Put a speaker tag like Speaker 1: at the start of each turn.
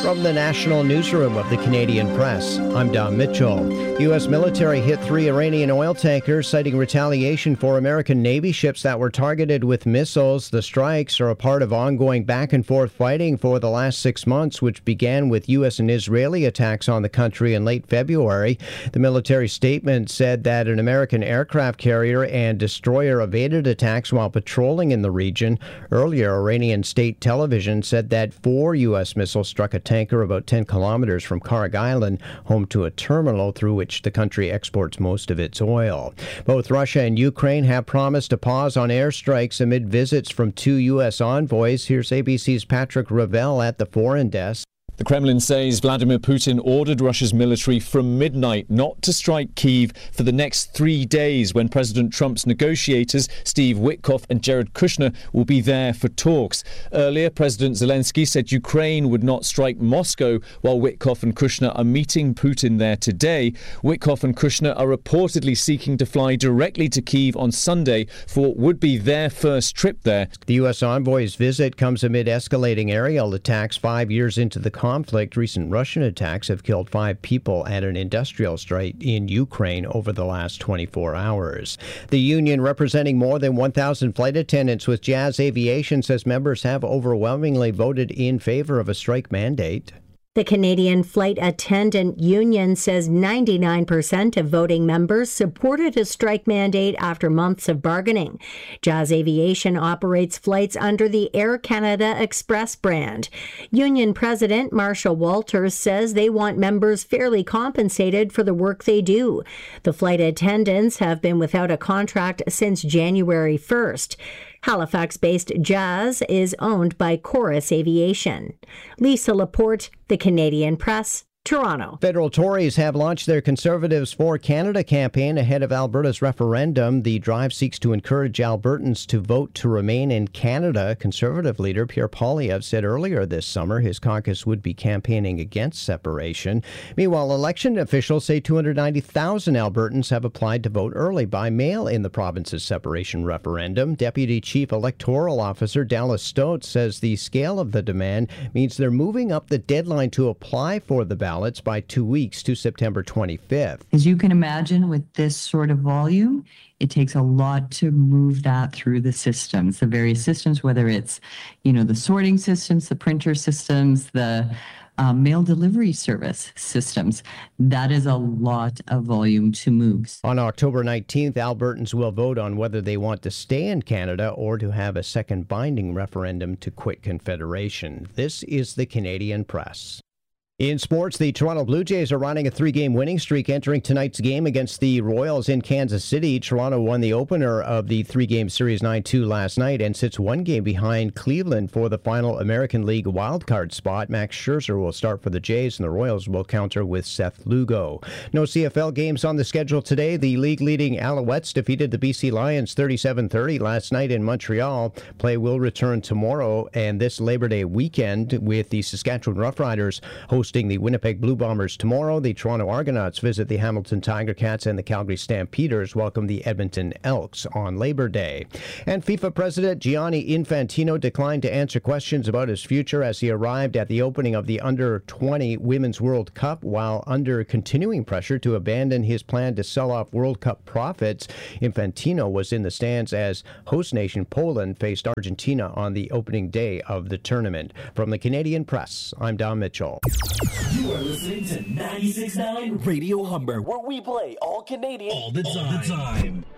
Speaker 1: From the National Newsroom of the Canadian Press, I'm Don Mitchell. U.S. military hit 3 Iranian oil tankers, citing retaliation for American Navy ships that were targeted with missiles. The strikes are a part of ongoing back-and-forth fighting for the last 6 months, which began with U.S. and Israeli attacks on the country in late February. The military statement said that an American aircraft carrier and destroyer evaded attacks while patrolling in the region. Earlier, Iranian state television said that 4 U.S. missiles struck a tanker about 10 kilometers from Karg Island, home to a terminal through which the country exports most of its oil. Both Russia and Ukraine have promised a pause on airstrikes amid visits from 2 U.S. envoys. Here's ABC's Patrick Ravel at the foreign desk.
Speaker 2: The Kremlin says Vladimir Putin ordered Russia's military from midnight not to strike Kyiv for the next 3 days, when President Trump's negotiators, Steve Witkoff and Jared Kushner, will be there for talks. Earlier, President Zelensky said Ukraine would not strike Moscow, while Witkoff and Kushner are meeting Putin there today. Witkoff and Kushner are reportedly seeking to fly directly to Kyiv on Sunday for what would be their first trip there.
Speaker 1: The U.S. envoy's visit comes amid escalating aerial attacks 5 years into the conflict. Recent Russian attacks have killed 5 people at an industrial site in Ukraine over the last 24 hours. The union, representing more than 1,000 flight attendants with Jazz Aviation, says members have overwhelmingly voted in favor of a strike mandate.
Speaker 3: The Canadian Flight Attendant Union says 99% of voting members supported a strike mandate after months of bargaining. Jazz Aviation operates flights under the Air Canada Express brand. Union President Marshall Walters says they want members fairly compensated for the work they do. The flight attendants have been without a contract since January 1st. Halifax-based Jazz is owned by Chorus Aviation. Lisa Laporte, The Canadian Press, Toronto.
Speaker 1: Federal Tories have launched their Conservatives for Canada campaign ahead of Alberta's referendum. The drive seeks to encourage Albertans to vote to remain in Canada. Conservative leader Pierre Poilievre said earlier this summer his caucus would be campaigning against separation. Meanwhile, election officials say 290,000 Albertans have applied to vote early by mail in the province's separation referendum. Deputy Chief Electoral Officer Dallas Stokes says the scale of the demand means they're moving up the deadline to apply for the ballot by 2 weeks to September 25th.
Speaker 4: As you can imagine, with this sort of volume, it takes a lot to move that through the systems, the various systems, whether it's, the sorting systems, the printer systems, the mail delivery service systems. That is a lot of volume to move.
Speaker 1: On October 19th, Albertans will vote on whether they want to stay in Canada or to have a second binding referendum to quit Confederation. This is the Canadian Press. In sports, the Toronto Blue Jays are riding a 3-game winning streak entering tonight's game against the Royals in Kansas City. Toronto won the opener of the 3-game series 9-2 last night and sits 1 game behind Cleveland for the final American League wildcard spot. Max Scherzer will start for the Jays, and the Royals will counter with Seth Lugo. No CFL games on the schedule today. The league-leading Alouettes defeated the BC Lions 37-30 last night in Montreal. Play will return tomorrow and this Labor Day weekend, with the Saskatchewan Roughriders hosting the Winnipeg Blue Bombers tomorrow. The Toronto Argonauts visit the Hamilton Tiger Cats, and the Calgary Stampeders welcome the Edmonton Elks on Labor Day. And FIFA President Gianni Infantino declined to answer questions about his future as he arrived at the opening of the Under-20 Women's World Cup, while under continuing pressure to abandon his plan to sell off World Cup profits. Infantino was in the stands as host nation Poland faced Argentina on the opening day of the tournament. From the Canadian Press, I'm Don Mitchell.
Speaker 5: You are listening to 96.9 Radio Humber, where we play all Canadian all the time.